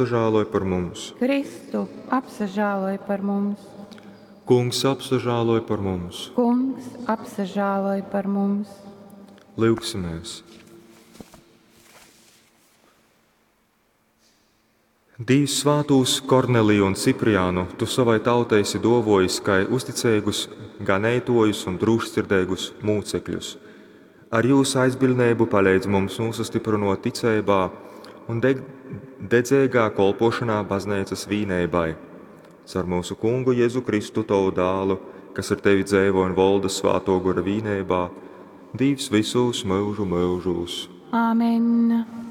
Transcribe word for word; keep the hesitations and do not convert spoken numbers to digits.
apsažāloj par mums. Kristu, apsažāloj par mums. Kungs, apsažāloj par mums. Kungs, apsažāloj par mums. Lūgsimies! Dīvs svātūs Korneliju un Cipriānu, tu savai tautai esi dovojis, kā uzticēgus, ganētojus un drūžsirdēgus mūcekļus. Ar jūsu aizbildnību palīdz mums nostiprinot ticībā un deg, dedzēgā kolpošanā baznīcas vīneibai. Caur mūsu Kungu Jēzu Kristu, tavu dālu, kas ar tevi dzēvo un valda svāto gara vīneibā, Dīvs visus mūžu mūžus. Āmen!